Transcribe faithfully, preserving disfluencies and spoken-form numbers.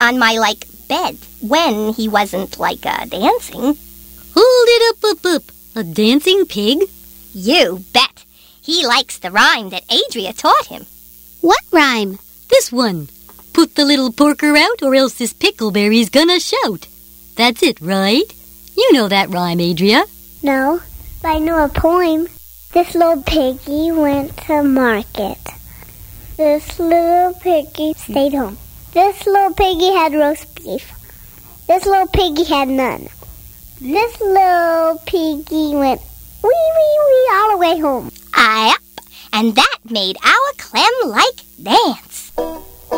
on my, like, bed when he wasn't, like, uh, dancing. Hold it up, up, up. A dancing pig? You bet. He likes the rhyme that Adria taught him. What rhyme? This one. Put the little porker out, or else this pickleberry's gonna shout. That's it, right? You know that rhyme, Adria. No, but I know a poem. This little piggy went to market. This little piggy stayed home. This little piggy had roast beef. This little piggy had none. This little piggy went wee, wee, wee all the way home. Aye, up. And that made our Clem like dance.